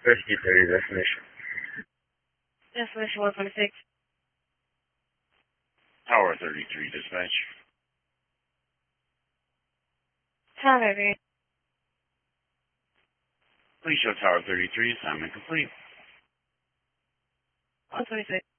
Whiskey 30 destination. Destination 146. Tower 33 dispatch. Tower 33. Please show Tower 33 assignment complete. 126.